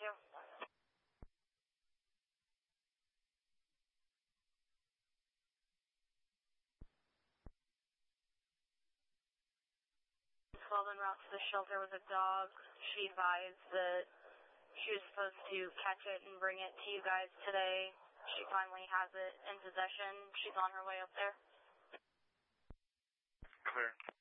you. 12 en route to the shelter with a dog. She advised that she was supposed to catch it and bring it to you guys today. She finally has it in possession. She's on her way up there. Clear.